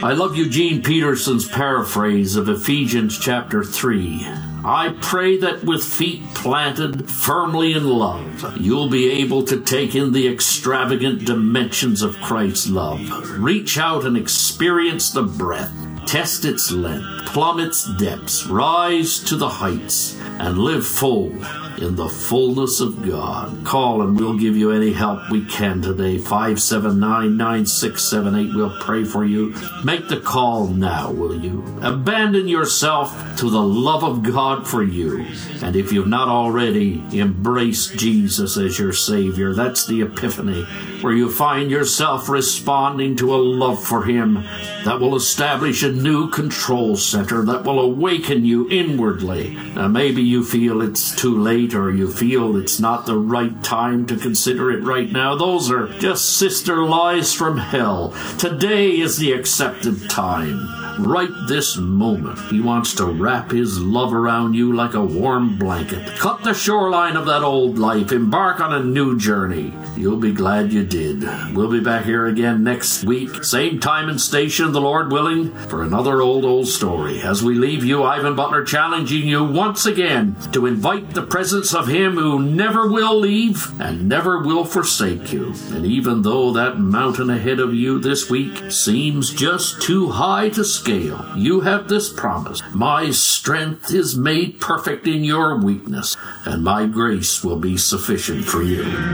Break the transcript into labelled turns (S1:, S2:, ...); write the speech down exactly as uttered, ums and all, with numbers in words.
S1: I love Eugene Peterson's paraphrase of Ephesians chapter three. I pray that with feet planted firmly in love, you'll be able to take in the extravagant dimensions of Christ's love. Reach out and experience the breadth, test its length, plumb its depths, rise to the heights, and live full in the fullness of God. Call and we'll give you any help we can today. five seven nine, nine six seven eight. We'll pray for you. Make the call now, will you? Abandon yourself to the love of God for you. And if you've not already, embrace Jesus as your Savior. That's the epiphany, where you find yourself responding to a love for Him that will establish a new control center, that will awaken you inwardly. Now, maybe you feel it's too late, or you feel it's not the right time to consider it right now. Those are just sister lies from hell. Today is the accepted time. Right this moment, He wants to wrap His love around you like a warm blanket. Cut the shoreline of that old life. Embark on a new journey. You'll be glad you did. We'll be back here again next week, same time and station, the Lord willing, for another old, old story. As we leave you, Ivan Butler challenging you once again to invite the presence of Him who never will leave and never will forsake you. And even though that mountain ahead of you this week seems just too high to scale, you have this promise: my strength is made perfect in your weakness, and my grace will be sufficient for you.